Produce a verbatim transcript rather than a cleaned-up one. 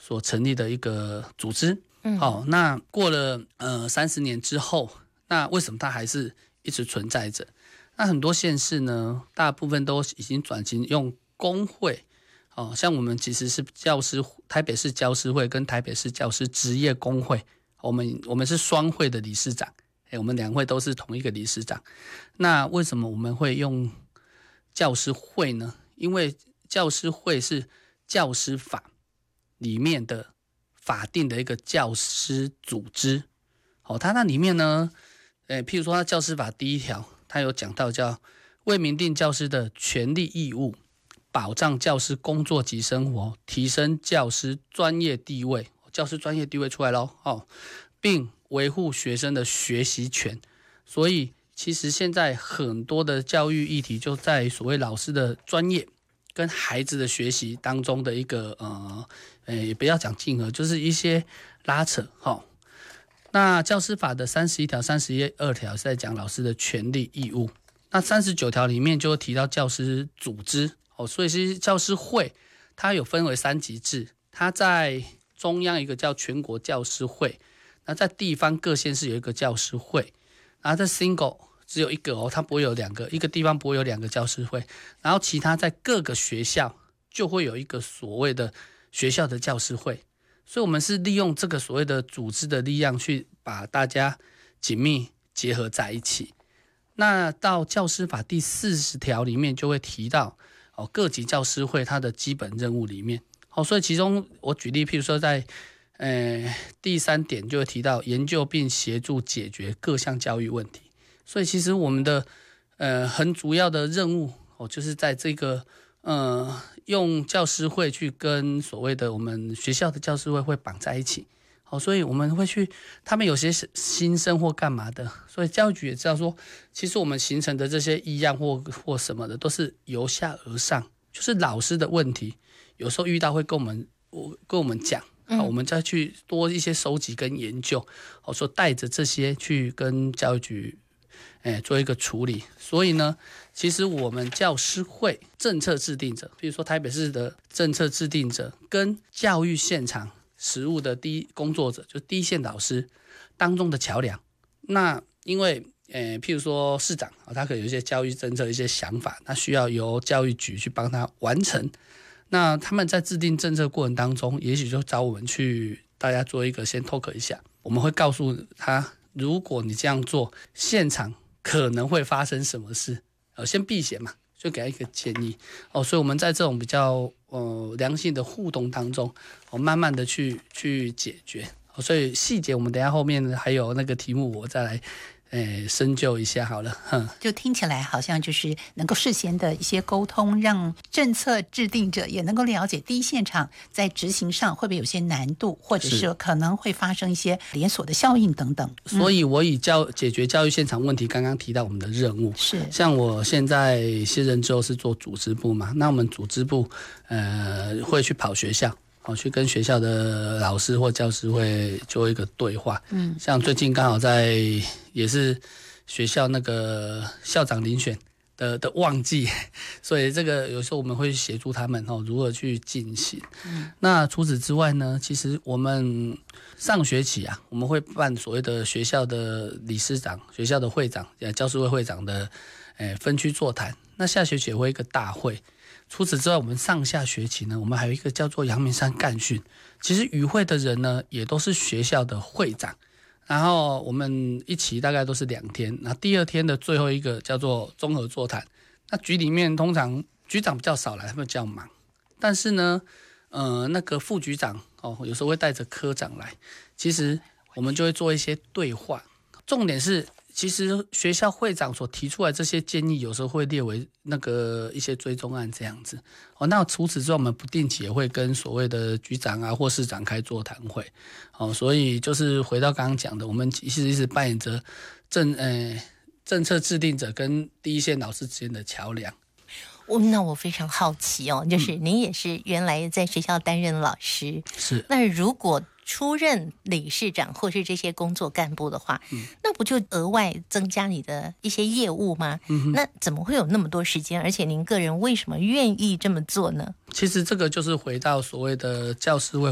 所成立的一个组织。嗯，好、哦，那过了呃三十年之后，那为什么它还是一直存在着？那很多县市呢，大部分都已经转型用工会。哦，像我们其实是教师，台北市教师会跟台北市教师职业工会，我们我们是双会的理事长，哎，我们两会都是同一个理事长。那为什么我们会用教师会呢？因为教师会是教师法里面的法定的一个教师组织。哦，它那里面呢，诶，譬如说它教师法第一条，它有讲到叫为明定教师的权利义务，保障教师工作及生活，提升教师专业地位，教师专业地位出来咯，哦，并维护学生的学习权。所以其实现在很多的教育议题就在所谓老师的专业跟孩子的学习当中的一个呃，也不要讲竞合，就是一些拉扯、哦、那教师法的三十一条、三十二条是在讲老师的权利义务，那三十九条里面就会提到教师组织、哦、所以是教师会，它有分为三级制，它在中央一个叫全国教师会，那在地方各县市有一个教师会，然后在 single 只有一个哦，它不会有两个，一个地方不会有两个教师会，然后其他在各个学校就会有一个所谓的学校的教师会，所以我们是利用这个所谓的组织的力量去把大家紧密结合在一起。那到教师法第四十条里面就会提到、哦、各级教师会它的基本任务里面、哦、所以其中我举例，譬如说在呃第三点就会提到研究并协助解决各项教育问题。所以其实我们的呃很主要的任务、哦、就是在这个呃用教师会去跟所谓的我们学校的教师会会绑在一起。好，所以我们会去他们有些新生或干嘛的，所以教育局也知道说，其实我们形成的这些议案或或什么的都是由下而上，就是老师的问题有时候遇到会跟我们跟我们讲，好，我们再去多一些收集跟研究，好，说带着这些去跟教育局哎，做一个处理。所以呢，其实我们教师会政策制定者，比如说台北市的政策制定者跟教育现场实务的第一工作者，就是第一线老师当中的桥梁。那因为呃，譬如说市长他可能有一些教育政策一些想法，那需要由教育局去帮他完成。那他们在制定政策过程当中，也许就找我们去大家做一个先 talk 一下，我们会告诉他，如果你这样做，现场可能会发生什么事，呃，先避险嘛，就给他一个建议哦。所以我们在这种比较呃良性的互动当中，哦，慢慢的去去解决。哦，所以细节我们等一下后面还有那个题目，我再来诶深究一下好了。哼， 就听起来好像就是能够事先的一些沟通，让政策制定者也能够了解第一现场在执行上会不会有些难度，或者是可能会发生一些连锁的效应等等。 所以我以教解决教育现场问题，刚刚提到我们的任务是， 像我现在卸任之后是做组织部嘛，那我们组织部呃会去跑学校。哦，去跟学校的老师或教师会做一个对话。嗯，像最近刚好在也是学校那个校长遴选的的旺季，所以这个有时候我们会协助他们哦如何去进行。嗯，那除此之外呢，其实我们上学期啊，我们会办所谓的学校的理事长、学校的会长、教师会会长的诶分区座谈。那下学期也会一个大会。除此之外，我们上下学期呢，我们还有一个叫做阳明山干训。其实与会的人呢，也都是学校的会长，然后我们一起大概都是两天。那第二天的最后一个叫做综合座谈。那局里面通常局长比较少来，他们比较忙，但是呢，呃，那个副局长哦，有时候会带着科长来。其实我们就会做一些对话，重点是。其实学校会长所提出来这些建议，有时候会列为那个一些追踪案这样子。哦，那除此之外，我们不定期也会跟所谓的局长啊或市长开座谈会。哦，所以就是回到刚刚讲的，我们其实一直扮演着政呃政策制定者跟第一线老师之间的桥梁。 哦，那我非常好奇哦，就是您也是原来在学校担任老师， 是那如果出任理事长或是这些工作干部的话，嗯，那不就额外增加你的一些业务吗？嗯，那怎么会有那么多时间？而且您个人为什么愿意这么做呢？ 其实这个就是回到所谓的教师会